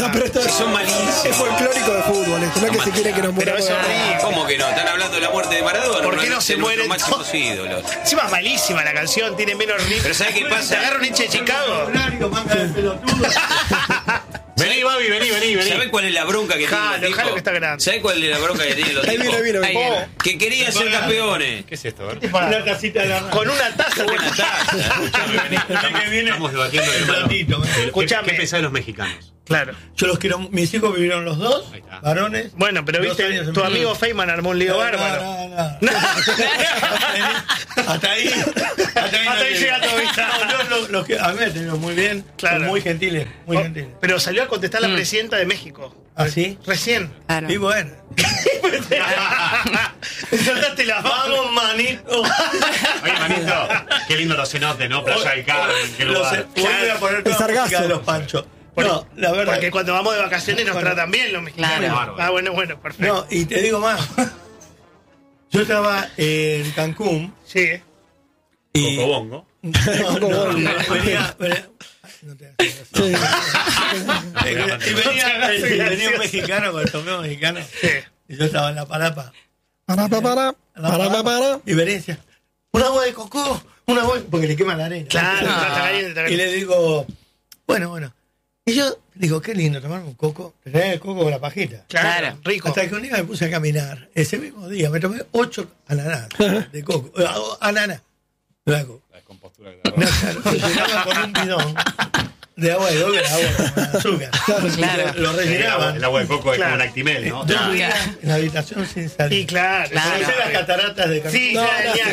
No, pero esto son malísimos. es folclórico de fútbol, esto no es que se quiere que nos Pero muramos. es horrible. ¿Cómo que no? Están hablando de la muerte de Maradona. ¿Por qué no se mueren máximos todos? ídolos. Encima es malísima la canción, tiene menos ritmo. Pero ¿sabes qué pasa? Se agarra un hincha de Chicago. Vení, Babi, vení. ¿Sabés cuál es la bronca que tiene los Dejalo tipos? que está grande. ¿Sabés cuál es la bronca que tienen los Ahí tipos? viene. Ahí viene. Que querían ser campeones. ¿Qué es esto? A ver. Una tacita de la Con una taza. Buena taza. Estamos debatiendo el platito. Escuchame. ¿Qué pensás de los mexicanos? Claro. Yo los quiero, mis hijos vivieron los dos, Ahí está. varones. Bueno, pero 2 viste, años en tu México. amigo Feynman armó un lío bárbaro. No. Hasta ahí llega tu amistad. Los que a mí me han tenido muy bien, Claro. son muy gentiles, muy gentiles. Pero salió a contestar la presidenta de México. ¿Ah, sí? Recién. Claro. Y bueno. Soltaste la Vamos, manito. Oye, manito, qué lindo los cenotes, ¿no? Playa del Carmen, qué lugar. Voy a poner toda la sargazo. música de los Panchos. No, la verdad. Porque cuando vamos de vacaciones nos tratan bien los mexicanos. Claro. Ah, bueno, perfecto. No, y te digo más. Yo estaba en Cancún Sí. y. Cocobongo. No, venía. No te hagas caso. Y venía un mexicano con el torneo mexicano. Sí. Y yo estaba en la palapa. Para. Y venía y decía, un agua de coco, un agua. Porque le quema la arena. Claro, está caliente, está Y caliente. le digo, bueno. Y yo digo, qué lindo tomarme un coco. Te traes el coco con la pajita. Claro, rico. Hasta que un día me puse a caminar. Ese mismo día me tomé 8 ananas de coco. Ananas. La compostura que No, claro, lo llenaba con un bidón de agua de coco, agua con azúcar. Claro. Lo rellenaban. El agua de coco es Claro. como un actimel, ¿no? Yo vivía en la habitación sin salir. Y claro. Claro. ¿Conocés las cataratas de Cancún? Sí, No,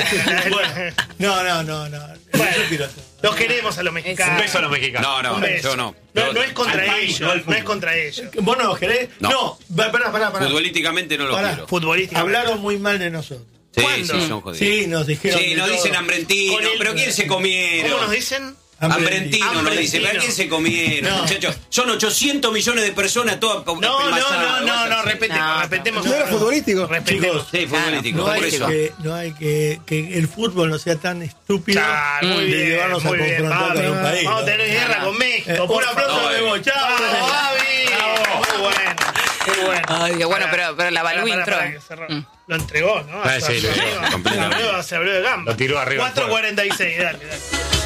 ya. no. Bueno. Yo quiero hacer. Los queremos a los Un mexicanos. beso a los mexicanos. No, Un beso. yo no. No es contra Al país, ellos. no al No fútbol. es contra ellos. ¿Vos no los querés? No. Pará. Futbolísticamente no lo Pará. quiero. Futbolísticamente. Hablaron muy mal de nosotros. Sí, ¿Cuándo? sí, son jodidos. Sí, nos dijeron. Sí, de nos todo. dicen hambrentino, Con el- pero ¿quién se comieron? ¿Cómo nos dicen? Hambrentino nos dicen, ¿pero quién se comieron? No. Muchachos, son 800 millones de personas todas No, respetemos. No era futbolístico. Respetemos. Sí, futbolístico, No por hay, eso. no hay que el fútbol no sea tan estúpido Claro, muy de bien, llevarnos a muy bien. confrontar con un país. Vamos a ¿no? tener guerra con México. Un por aplauso favor. de Memo. Chao. ¡Vamos, Gaby! Muy bueno. Muy bueno. Ay, Dios, bueno, Pará, pero la Balú pará, entró. pará, que cerró. Lo entregó, ¿no? Sí, lo hizo, completamente. Se abrió de gamba. Lo tiró arriba del 4.46, dale.